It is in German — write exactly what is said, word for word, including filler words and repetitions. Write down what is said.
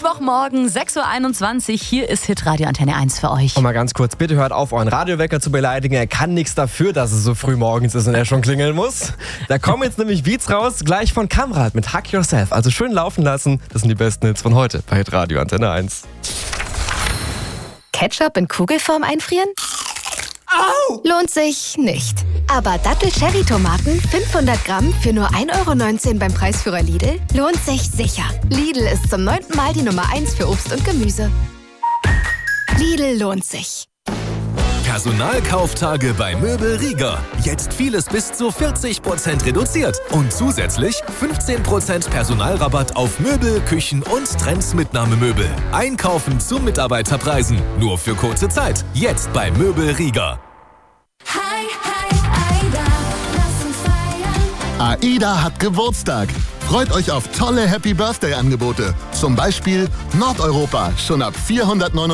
Mittwochmorgen, sechs Uhr einundzwanzig. Hier ist Hitradio Antenne eins für euch. Und mal ganz kurz, bitte hört auf, euren Radiowecker zu beleidigen. Er kann nichts dafür, dass es so früh morgens ist und er schon klingeln muss. Da kommen jetzt nämlich Beats raus, gleich von Kamrat mit Hack Yourself. Also schön laufen lassen. Das sind die besten Hits von heute bei Hitradio Antenne eins. Ketchup in Kugelform einfrieren? Au! Lohnt sich nicht. Aber Dattel-Cherry-Tomaten fünfhundert Gramm für nur ein Euro neunzehn beim Preisführer Lidl lohnt sich sicher. Lidl ist zum neunten Mal die Nummer eins für Obst und Gemüse. Lidl lohnt sich. Personalkauftage bei Möbel Rieger. Jetzt vieles bis zu vierzig Prozent reduziert. Und zusätzlich fünfzehn Prozent Personalrabatt auf Möbel, Küchen und Trends-Mitnahmemöbel. Einkaufen zu Mitarbeiterpreisen. Nur für kurze Zeit. Jetzt bei Möbel Rieger. Hi, hi, Aida, lass uns feiern. AIDA hat Geburtstag. Freut euch auf tolle Happy Birthday Angebote. Zum Beispiel Nordeuropa schon ab vierhundertneunundneunzig